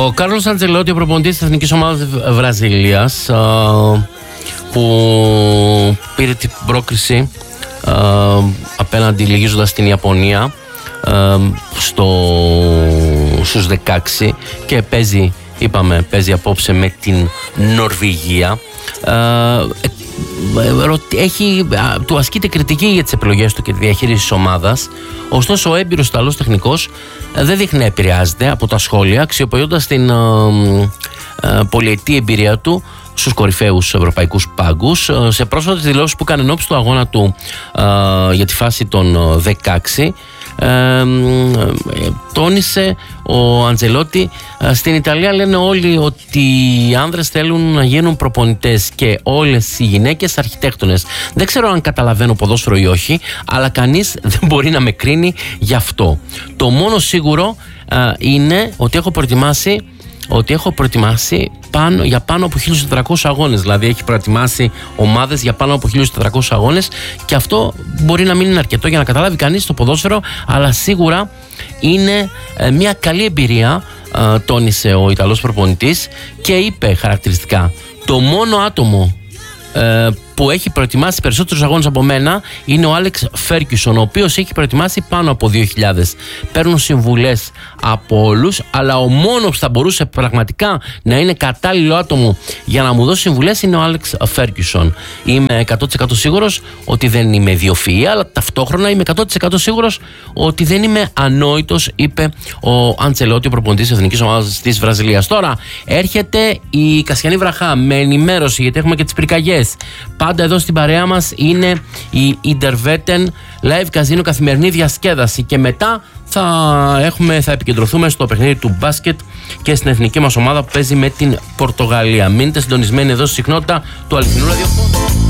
Ο Κάρλος Αντζελότη, ο προπονητής της Εθνικής Ομάδας Βραζιλίας, που πήρε την πρόκριση απέναντι, λυγίζοντας την Ιαπωνία στους 16 και παίζει απόψε με την Νορβηγία. Του ασκείται κριτική για τις επιλογές του και τη διαχείριση της ομάδας. Ωστόσο, ο έμπειρος Ιταλός τεχνικός δεν δείχνει να επηρεάζεται από τα σχόλια, αξιοποιώντας την πολυετή εμπειρία του στους κορυφαίους ευρωπαϊκούς πάγκους. Σε πρόσφατες δηλώσεις που έκανε ενώπιση του αγώνα του για τη φάση των 16, τόνισε ο Αντζελότη: στην Ιταλία λένε όλοι ότι οι άνδρες θέλουν να γίνουν προπονητές και όλες οι γυναίκες αρχιτέκτονες. Δεν ξέρω αν καταλαβαίνω ποδόσφαιρο ή όχι, αλλά κανείς δεν μπορεί να με κρίνει γι' αυτό. Το μόνο σίγουρο είναι ότι έχω προετοιμάσει για πάνω από 1.400 αγώνες. Δηλαδή έχει προετοιμάσει ομάδες για πάνω από 1.400 αγώνες, και αυτό μπορεί να μην είναι αρκετό για να καταλάβει κανείς το ποδόσφαιρο, αλλά σίγουρα είναι μια καλή εμπειρία, τόνισε ο Ιταλός προπονητής, και είπε χαρακτηριστικά: το μόνο άτομο που έχει προετοιμάσει περισσότερους αγώνες από μένα είναι ο Άλεξ Φέρκιουσον, ο οποίος έχει προετοιμάσει πάνω από 2.000. Παίρνω συμβουλές από όλους, αλλά ο μόνος που θα μπορούσε πραγματικά να είναι κατάλληλο άτομο για να μου δώσει συμβουλές είναι ο Άλεξ Φέρκιουσον. Είμαι 100% σίγουρος ότι δεν είμαι ιδιοφυή, αλλά ταυτόχρονα είμαι 100% σίγουρος ότι δεν είμαι ανόητος, είπε ο Αντσελότη, ο προπονητής της Εθνικής Ομάδας της Βραζιλίας. Τώρα έρχεται η Κασιανή Βραχά με ενημέρωση, γιατί έχουμε και τις πυρκαγιές. Πάντα εδώ στην παρέα μας είναι η Interwetten Live Casino, καθημερινή διασκέδαση, και μετά θα επικεντρωθούμε στο παιχνίδι του μπάσκετ και στην εθνική μας ομάδα που παίζει με την Πορτογαλία. Μείνετε συντονισμένοι εδώ στη συχνότητα του αληθινού ραδιοφώνου.